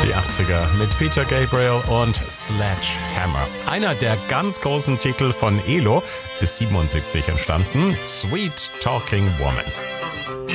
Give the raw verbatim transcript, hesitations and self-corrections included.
Die achtziger mit Peter Gabriel und Sledgehammer. Einer der ganz großen Titel von ELO ist siebenundsiebzig entstanden, Sweet Talking Woman.